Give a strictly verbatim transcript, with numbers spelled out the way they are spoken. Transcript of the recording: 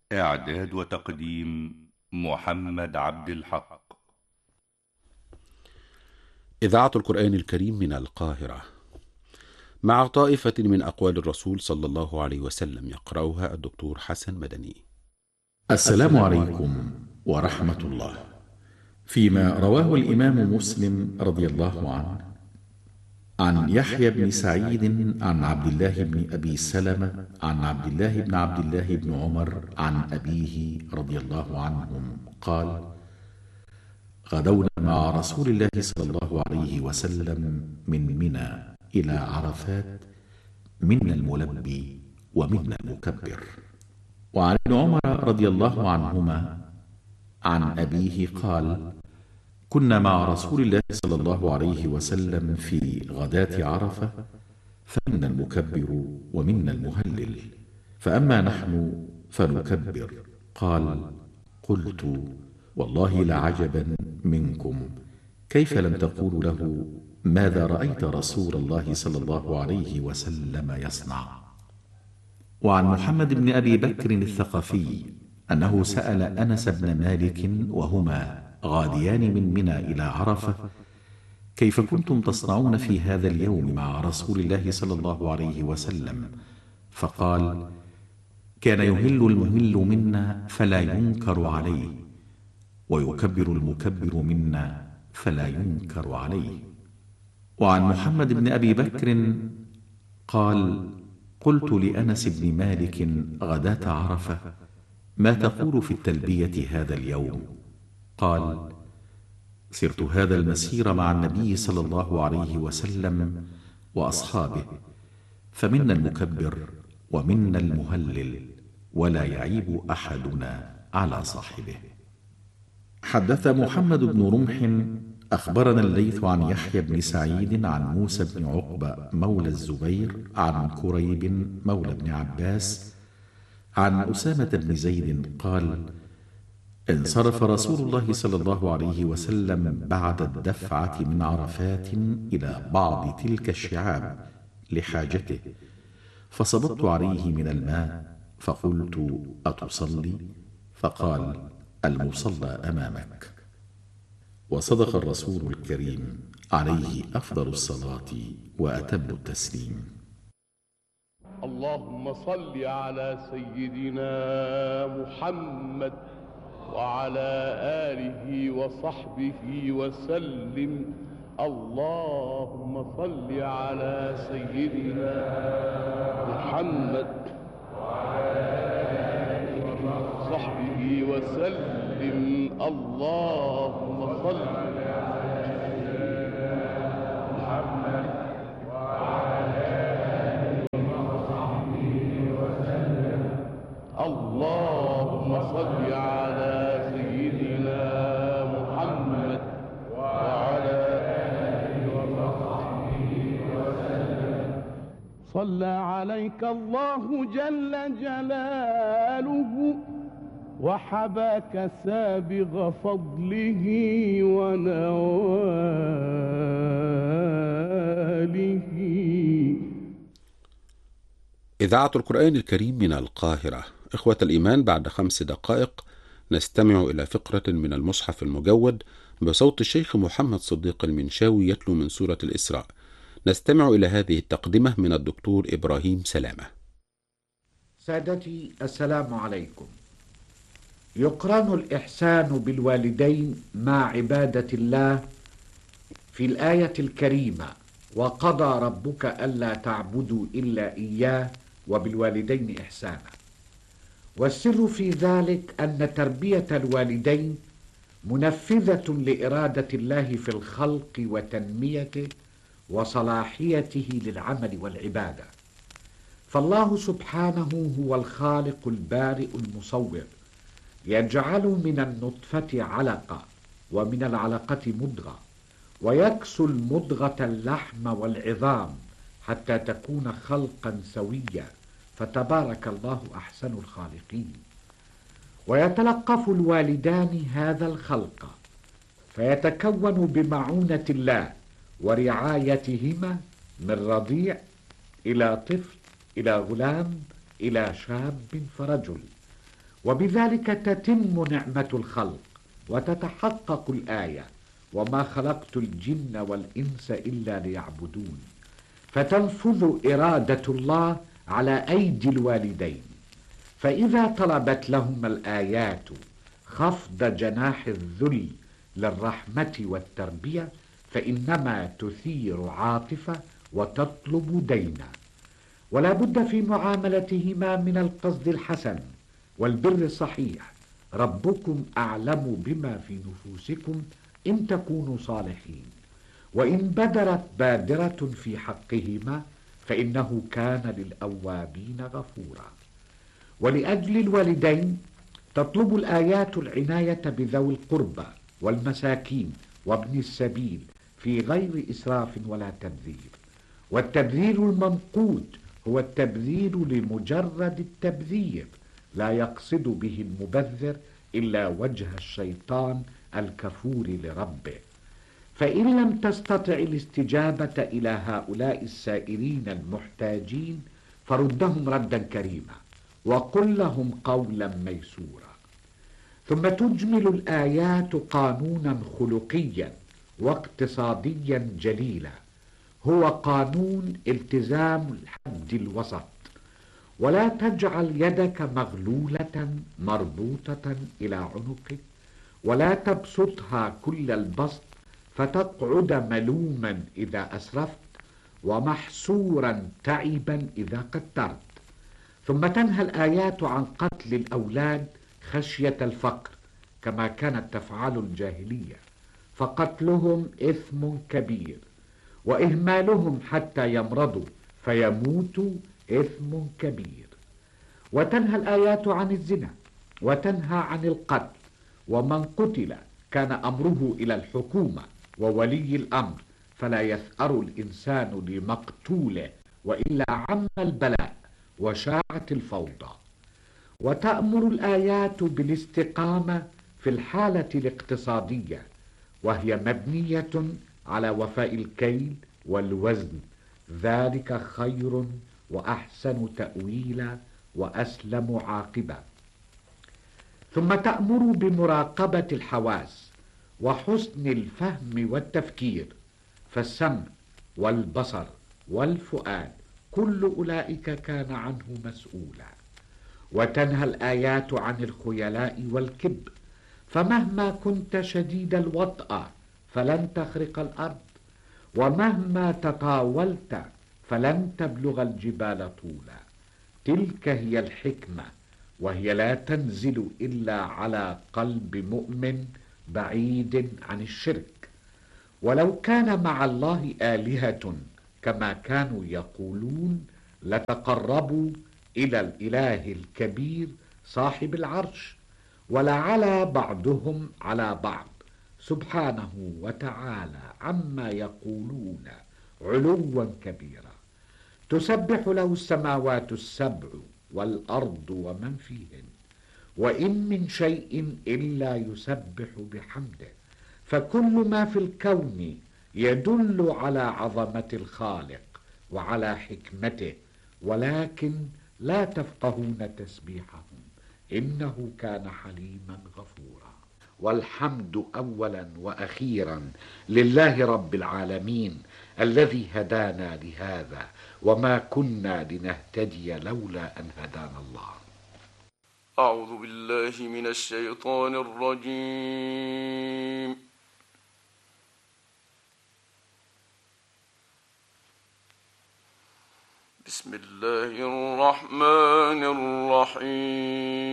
إعداد وتقديم محمد عبد الحق. إذاعة القرآن الكريم من القاهرة، مع طائفة من أقوال الرسول صلى الله عليه وسلم، يقرأها الدكتور حسن مدني. السلام عليكم ورحمة الله. فيما رواه الإمام مسلم رضي الله عنه عن يحيى بن سعيد عن عبد الله بن أبي سلمة عن عبد الله بن عبد الله بن عمر عن أبيه رضي الله عنهم قال: غدونا مع رسول الله صلى الله عليه وسلم من منى إلى عرفات، منا الملبي ومنا المكبر. وعن ابن عمر رضي الله عنهما عن أبيه قال: كنا مع رسول الله صلى الله عليه وسلم في غداة عرفة، فمنا المكبر ومنا المهلل، فأما نحن فنكبر. قال: قلت: والله لعجبا منكم، كيف لم تقولوا له ماذا رأيت رسول الله صلى الله عليه وسلم يصنع؟ وعن محمد بن أبي بكر الثقفي أنه سأل أنس بن مالك وهما غاديان من منى إلى عرفة: كيف كنتم تصنعون في هذا اليوم مع رسول الله صلى الله عليه وسلم؟ فقال: كان يهل المهل منا فلا ينكر عليه، ويكبر المكبر منا فلا ينكر عليه. وعن محمد بن أبي بكر قال: قلت لأنس بن مالك غداة عرفة: ما تقول في التلبية هذا اليوم؟ قال: سرت هذا المسير مع النبي صلى الله عليه وسلم وأصحابه، فمنا المكبر ومنا المهلل، ولا يعيب أحدنا على صاحبه. حدث محمد بن رمح أخبرنا الليث عن يحيى بن سعيد عن موسى بن عقبة مولى الزبير عن كريب مولى بن عباس عن أسامة بن زيد قال: انصرف رسول الله صلى الله عليه وسلم بعد الدفعة من عرفات إلى بعض تلك الشعاب لحاجته، فصببت عليه من الماء فقلت: أتصلي؟ فقال: المصلى أمامك. وصدق الرسول الكريم عليه أفضل الصلاة وأتم التسليم. اللهم صل على سيدنا محمد وعلى آله وصحبه وسلم. اللهم صل على سيدنا محمد وعلى آله وصحبه وسلم. اللهم صل على سيدنا محمد وعلى آله وصحبه وسلم. اللهم صل على سيدنا محمد وعلى آله وصحبه وسلم. صلى عليك الله جل جلاله وحباك سابغ فضله ونواله. إذاعة القرآن الكريم من القاهرة. إخوة الإيمان، بعد خمس دقائق نستمع إلى فقرة من المصحف المجود بصوت الشيخ محمد صديق المنشاوي يتلو من سورة الإسراء. نستمع إلى هذه التقدمة من الدكتور إبراهيم سلامة. سادتي، السلام عليكم. يقرن الإحسان بالوالدين مع عبادة الله في الآية الكريمة: وقضى ربك ألا تعبدوا إلا إياه وبالوالدين إحسانا. والسر في ذلك أن تربية الوالدين منفذة لإرادة الله في الخلق وتنميته وصلاحيته للعمل والعبادة. فالله سبحانه هو الخالق البارئ المصور، يجعل من النطفة علقة ومن العلقة مضغة، ويكسو المضغة اللحم والعظام حتى تكون خلقا سويا، فتبارك الله أحسن الخالقين. ويتلقف الوالدان هذا الخلق فيتكون بمعونة الله ورعايتهما من رضيع إلى طفل إلى غلام إلى شاب فرجل. وبذلك تتم نعمة الخلق وتتحقق الآية: وما خلقت الجن والإنس إلا ليعبدون. فتنفذ إرادة الله على أيدي الوالدين، فإذا طلبت لهما الآيات خفض جناح الذل للرحمة والتربية فإنما تثير عاطفة وتطلب دينا. ولا بد في معاملتهما من القصد الحسن والبر الصحيح: ربكم أعلم بما في نفوسكم إن تكونوا صالحين. وإن بدرت بادرة في حقهما فإنه كان للأوابين غفورا. ولأجل الوالدين تطلب الآيات العناية بذوي القربى والمساكين وابن السبيل في غير إسراف ولا تبذير. والتبذير الممقوت هو التبذير لمجرد التبذير، لا يقصد به المبذر إلا وجه الشيطان الكفور لربه. فإن لم تستطع الاستجابة إلى هؤلاء السائرين المحتاجين فردهم ردا كريما وقل لهم قولا ميسورا. ثم تجمل الآيات قانونا خلقيا واقتصاديا جليلا، هو قانون التزام الحد الوسط. ولا تجعل يدك مغلولة مربوطة إلى عنقك، ولا تبسطها كل البسط فتقعد ملوما إذا أسرفت ومحسورا تعبا إذا قترت. ثم تنهى الآيات عن قتل الأولاد خشية الفقر كما كانت تفعل الجاهلية، فقتلهم إثم كبير، وإهمالهم حتى يمرضوا فيموتوا إثم كبير. وتنهى الآيات عن الزنا، وتنهى عن القتل، ومن قتل كان أمره إلى الحكومة وولي الأمر، فلا يثأر الإنسان لمقتوله وإلا عم البلاء وشاعت الفوضى. وتأمر الآيات بالاستقامة في الحالة الاقتصادية، وهي مبنية على وفاء الكيل والوزن، ذلك خير وأحسن تأويلا وأسلم عاقبة. ثم تأمر بمراقبة الحواس وحسن الفهم والتفكير، فالسمع والبصر والفؤاد كل أولئك كان عنه مسؤولا. وتنهى الآيات عن الخيلاء والكبر، فمهما كنت شديد الوطأ فلن تخرق الأرض، ومهما تطاولت فلن تبلغ الجبال طولا. تلك هي الحكمة، وهي لا تنزل إلا على قلب مؤمن بعيد عن الشرك. ولو كان مع الله آلهة كما كانوا يقولون لتقربوا إلى الإله الكبير صاحب العرش، ولعلى بعضهم على بعض سبحانه وتعالى عما يقولون علوا كبيرا. تسبح له السماوات السبع والأرض ومن فيهن، وإن من شيء إلا يسبح بحمده. فكل ما في الكون يدل على عظمة الخالق وعلى حكمته، ولكن لا تفقهون تسبيحهم إنه كان حليما غفورا. والحمد أولا وأخيرا لله رب العالمين الذي هدانا لهذا وما كنا لنهتدي لولا أن هدانا الله. أعوذ بالله من الشيطان الرجيم. بسم الله الرحمن الرحيم.